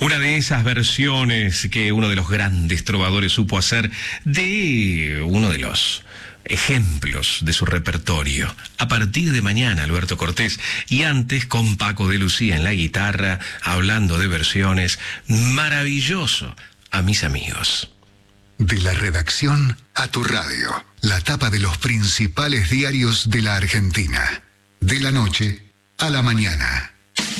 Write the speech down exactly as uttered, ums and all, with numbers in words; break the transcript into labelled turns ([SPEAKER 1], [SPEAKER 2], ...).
[SPEAKER 1] Una de esas versiones que uno de los grandes trovadores supo hacer de uno de los ejemplos de su repertorio. A partir de mañana, Alberto Cortés, y antes con Paco de Lucía en la guitarra, hablando de versiones, maravilloso a mis amigos.
[SPEAKER 2] De la redacción a tu radio, la tapa de los principales diarios de la Argentina. De la noche a la mañana.